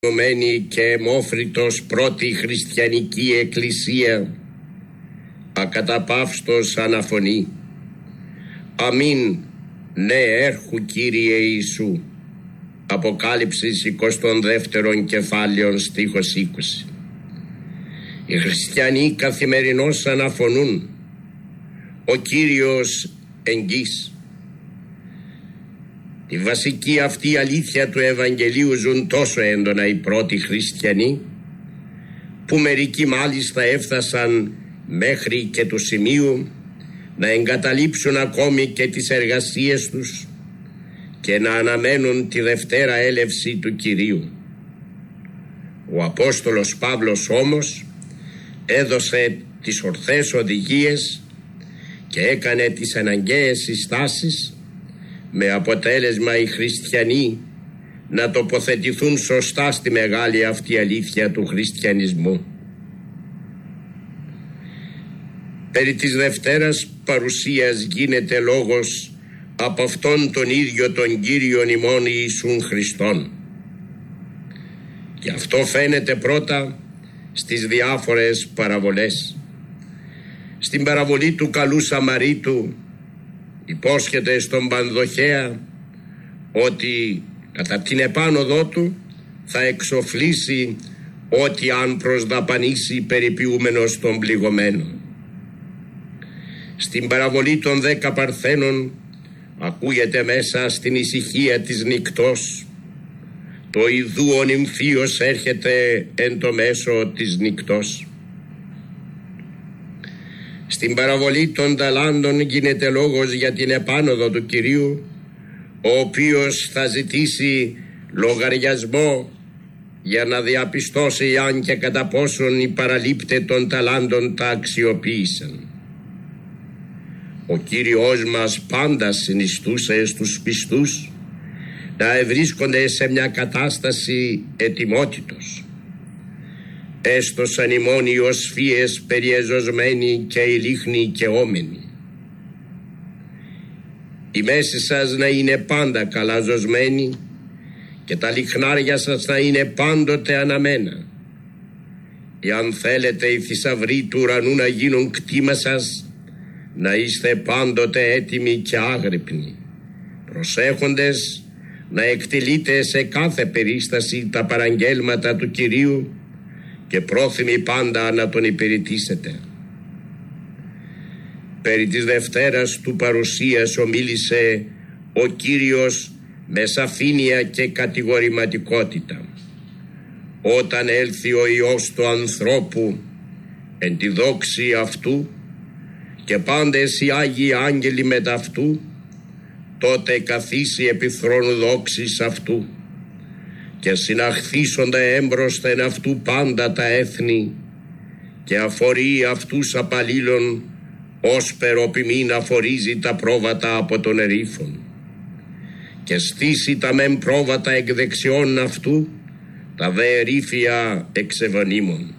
και αιμόφριτος πρώτη χριστιανική εκκλησία ακαταπαύστος αναφωνεί: αμήν, ναι έρχου Κύριε Ιησού. Αποκάλυψης 22 κεφάλαιων στίχος 20. Οι χριστιανοί καθημερινώς αναφωνούν: ο Κύριος εγγύς. Τη βασική αυτή αλήθεια του Ευαγγελίου ζουν τόσο έντονα οι πρώτοι χριστιανοί, που μερικοί μάλιστα έφτασαν μέχρι και του σημείου να εγκαταλείψουν ακόμη και τις εργασίες τους και να αναμένουν τη Δευτέρα έλευση του Κυρίου. Ο Απόστολος Παύλος όμως έδωσε τις ορθές οδηγίες και έκανε τις αναγκαίες συστάσεις, με αποτέλεσμα οι χριστιανοί να τοποθετηθούν σωστά στη μεγάλη αυτή αλήθεια του χριστιανισμού. Περί της Δευτέρας παρουσίας γίνεται λόγος από αυτόν τον ίδιο τον Κύριον ημών Ιησούν Χριστόν. Και αυτό φαίνεται πρώτα στις διάφορες παραβολές. Στην παραβολή του καλού Σαμαρίτου υπόσχεται στον Πανδοχέα ότι κατά την επάνωδό του θα εξοφλήσει ό,τι αν προσδαπανίσει περιποιούμενος τον πληγωμένο. Στην παραβολή των 10 παρθένων ακούγεται μέσα στην ησυχία της νυκτός: το ιδού ο νυμφίος έρχεται εν το μέσο της νυκτός. Στην παραβολή των ταλάντων γίνεται λόγος για την επάνωδο του Κυρίου, ο οποίος θα ζητήσει λογαριασμό για να διαπιστώσει αν και κατά πόσον οι παραλήπτες των ταλάντων τα αξιοποίησαν. Ο Κύριος μας πάντα συνιστούσε στους πιστούς να ευρίσκονται σε μια κατάσταση ετοιμότητος. Έστωσαν ημών οι οσφίες περιεζωσμένοι και οι λίχνοι και όμενοι. Η μέση σας να είναι πάντα καλά ζωσμένη και τα λιχνάρια σας να είναι πάντοτε αναμένα. Εάν θέλετε οι θησαυροί του ουρανού να γίνουν κτήμα σας, να είστε πάντοτε έτοιμοι και άγρυπνοι, προσέχοντες να εκτελείτε σε κάθε περίσταση τα παραγγέλματα του Κυρίου και πρόθυμοι πάντα να τον υπηρετήσετε. Περί της Δευτέρας του παρουσίας ομίλησε ο Κύριος με σαφήνεια και κατηγορηματικότητα: όταν έλθει ο Υιός του ανθρώπου εν τη δόξη αυτού και πάντες οι Άγιοι Άγγελοι μετ' αυτού, τότε καθίσει επί θρόνου δόξης αυτού και συναχθήσονται έμπροσθεν αυτού πάντα τα έθνη και αφορεί αυτούς απαλλήλων ως περοπιμήν αφορίζει τα πρόβατα από τον ερήφων και στήσει τα μεν πρόβατα εκ δεξιών αυτού, τα δε ερήφια εξ ευωνίμων.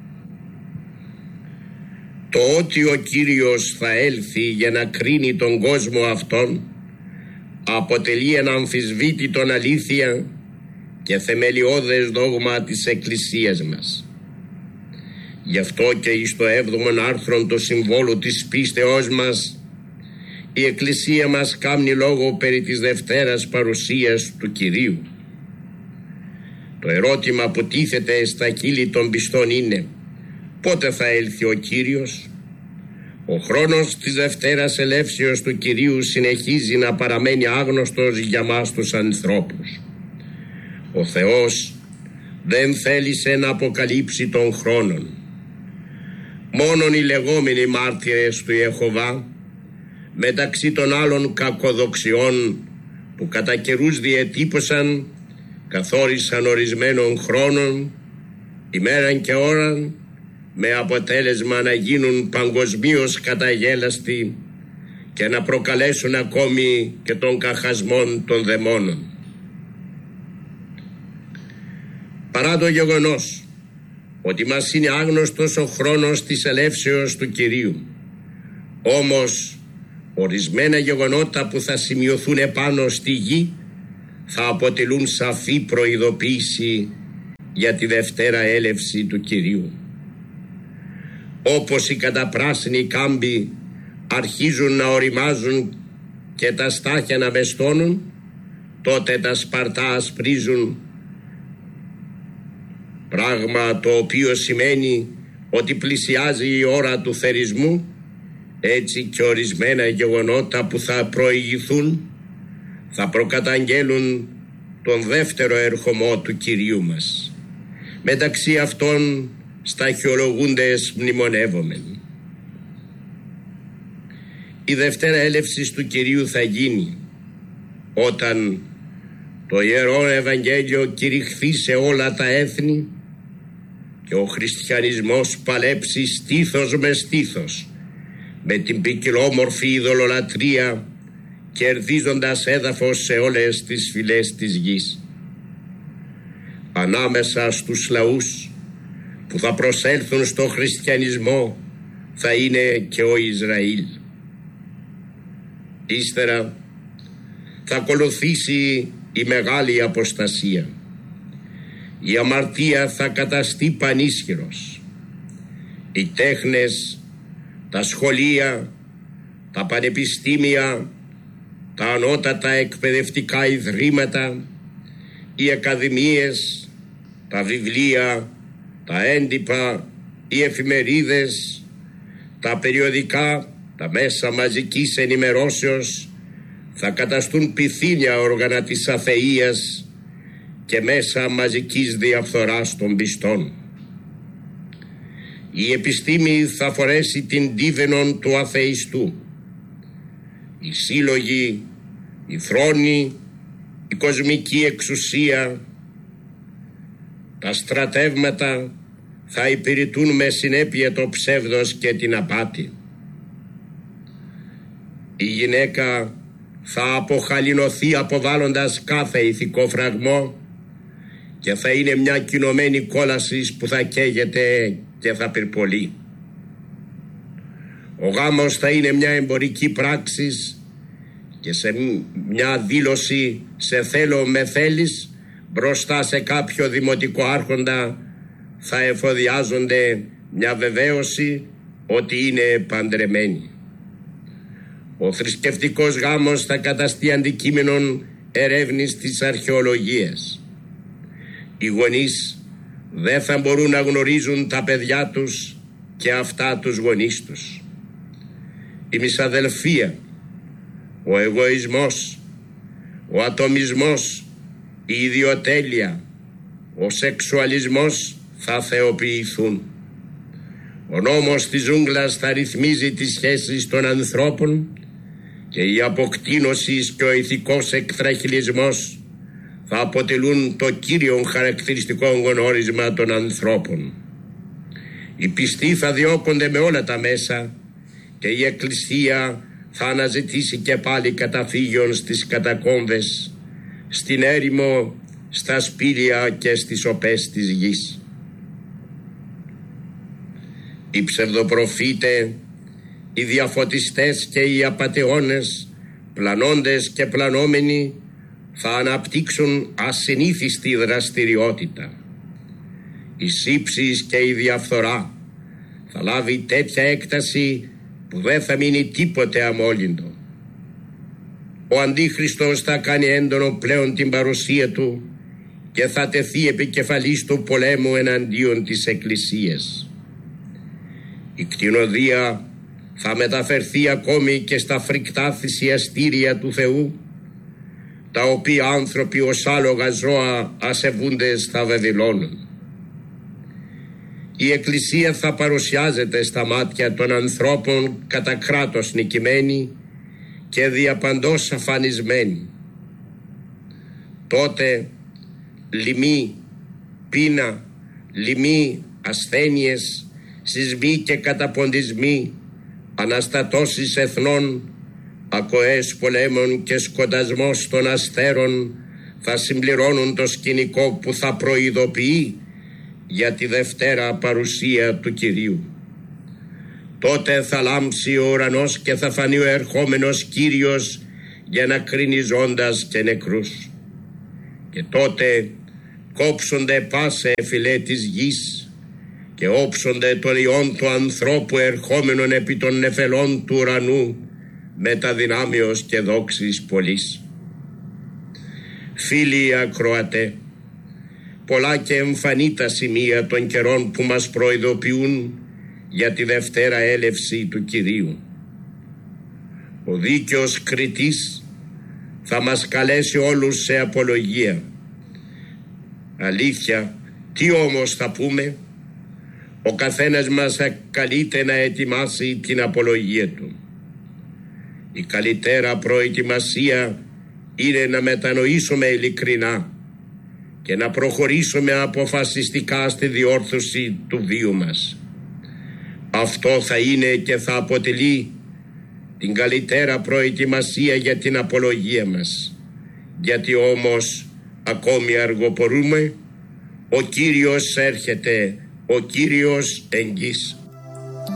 Το ότι ο Κύριος θα έλθει για να κρίνει τον κόσμο αυτόν αποτελεί ένα αμφισβήτητον αλήθεια και θεμελιώδες δόγμα της Εκκλησίας μας. Γι' αυτό και εις το 7ο άρθρο του συμβόλου της πίστεώς μας η Εκκλησία μας κάνει λόγο περί της Δευτέρας παρουσίας του Κυρίου. Το ερώτημα που τίθεται στα χείλη των πιστών είναι: πότε θα έλθει ο Κύριος? Ο χρόνος της Δευτέρας ελεύσεως του Κυρίου συνεχίζει να παραμένει άγνωστος για μας τους ανθρώπους. Ο Θεός δεν θέλησε να αποκαλύψει τον χρόνον. Μόνον οι λεγόμενοι μάρτυρες του Ιεχωβά, μεταξύ των άλλων κακοδοξιών που κατά καιρούς διετύπωσαν, καθόρισαν ορισμένων χρόνων, ημέραν και ώραν, με αποτέλεσμα να γίνουν παγκοσμίως καταγέλαστοι και να προκαλέσουν ακόμη και τον καχασμόν των δαιμόνων. Παρά το γεγονός ότι μας είναι άγνωστος ο χρόνος της ελεύσεως του Κυρίου, όμως ορισμένα γεγονότα που θα σημειωθούν επάνω στη γη θα αποτελούν σαφή προειδοποίηση για τη Δευτέρα έλευση του Κυρίου. Όπως οι καταπράσινοι κάμποι αρχίζουν να οριμάζουν και τα στάχια να βεστώνουν, τότε τα σπαρτά ασπρίζουν, πράγμα το οποίο σημαίνει ότι πλησιάζει η ώρα του θερισμού. Έτσι και ορισμένα γεγονότα που θα προηγηθούν θα προκαταγγέλουν τον δεύτερο ερχομό του Κυρίου μας. Μεταξύ αυτών σταχυολογούντες μνημονεύομεν. Η Δευτέρα έλευσης του Κυρίου θα γίνει όταν το Ιερό Ευαγγέλιο κηρυχθεί σε όλα τα έθνη και ο χριστιανισμός παλέψει στήθος με στήθος με την ποικιλόμορφη ειδωλολατρία, κερδίζοντας έδαφος σε όλες τις φυλές της γης. Ανάμεσα στους λαούς που θα προσέλθουν στο χριστιανισμό θα είναι και ο Ισραήλ. Ύστερα θα ακολουθήσει η μεγάλη αποστασία. Η αμαρτία θα καταστεί πανίσχυρος. Οι τέχνες, τα σχολεία, τα πανεπιστήμια, τα ανώτατα εκπαιδευτικά ιδρύματα, οι ακαδημίες, τα βιβλία, τα έντυπα, οι εφημερίδες, τα περιοδικά, τα μέσα μαζικής ενημερώσεως θα καταστούν πυθύνια όργανα της αθείας και μέσα μαζικής διαφθοράς των πιστών. Η επιστήμη θα φορέσει την τίβενον του αθεϊστού. Οι σύλλογοι, οι θρόνοι, η κοσμική εξουσία, τα στρατεύματα θα υπηρετούν με συνέπεια το ψεύδος και την απάτη. Η γυναίκα θα αποχαλινωθεί αποβάλλοντας κάθε ηθικό φραγμό και θα είναι μια κοινωμένη κόλαση που θα καίγεται και θα πυρπολεί. Ο γάμος θα είναι μια εμπορική πράξη και σε μια δήλωση σε θέλω με θέλεις μπροστά σε κάποιο δημοτικό άρχοντα θα εφοδιάζονται μια βεβαίωση ότι είναι παντρεμένοι. Ο θρησκευτικός γάμος θα καταστεί αντικείμενον ερεύνης της αρχαιολογίας. Οι γονείς δεν θα μπορούν να γνωρίζουν τα παιδιά τους και αυτά τους γονείς τους. Η μισαδελφία, ο εγωισμός, ο ατομισμός, η ιδιοτέλεια, ο σεξουαλισμός θα θεοποιηθούν. Ο νόμος της ζούγκλας θα ρυθμίζει τις σχέσεις των ανθρώπων και η αποκτήνωση και ο ηθικός εκθραχυλισμός θα αποτελούν το κύριο χαρακτηριστικό γνώρισμα των ανθρώπων. Οι πιστοί θα διώκονται με όλα τα μέσα και η Εκκλησία θα αναζητήσει και πάλι καταφύγιον στις κατακόμβες, στην έρημο, στα σπήλια και στις οπές της γης. Οι ψευδοπροφήτε, οι διαφωτιστές και οι απατεώνες, πλανώντες και πλανόμενοι, θα αναπτύξουν ασυνήθιστη δραστηριότητα. Η σύψης και η διαφθορά θα λάβει τέτοια έκταση που δεν θα μείνει τίποτε αμόλυντο. Ο Αντίχριστος θα κάνει έντονο πλέον την παρουσία του και θα τεθεί επικεφαλής του πολέμου εναντίον της Εκκλησίας. Η κτηνοδία θα μεταφερθεί ακόμη και στα φρικτά θυσιαστήρια του Θεού, τα οποία άνθρωποι ως άλογα ζώα ασεβούντες θα βεβηλώνουν. Η Εκκλησία θα παρουσιάζεται στα μάτια των ανθρώπων κατά κράτος νικημένη και διαπαντός αφανισμένη. Τότε λοιμοί, πείνα, λοιμοί, ασθένειες, σεισμοί και καταποντισμοί, αναστατώσεις εθνών, ακοές πολέμων και σκοτασμός των αστέρων θα συμπληρώνουν το σκηνικό που θα προειδοποιεί για τη Δευτέρα παρουσία του Κυρίου. Τότε θα λάμψει ο ουρανός και θα φανεί ο ερχόμενος Κύριος για να κρίνει ζώντας και νεκρούς. Και τότε κόψονται πάσε φυλέ της γης και όψονται των ιών του ανθρώπου ερχόμενων επί των νεφελών του ουρανού με τα δυνάμεως και δόξης πολλής. Φίλοι ακροατέ, πολλά και εμφανή τα σημεία των καιρών που μας προειδοποιούν για τη δευτέρα έλευση του Κυρίου. Ο δίκαιος κριτής θα μας καλέσει όλους σε απολογία. Αλήθεια, τι όμως θα πούμε? Ο καθένας μας καλείται να ετοιμάσει την απολογία του. Η καλύτερα προετοιμασία είναι να μετανοήσουμε ειλικρινά και να προχωρήσουμε αποφασιστικά στη διόρθωση του βίου μας. Αυτό θα είναι και θα αποτελεί την καλύτερα προετοιμασία για την απολογία μας. Γιατί όμως ακόμη αργοπορούμε, ο Κύριος έρχεται, ο Κύριος εγγύς.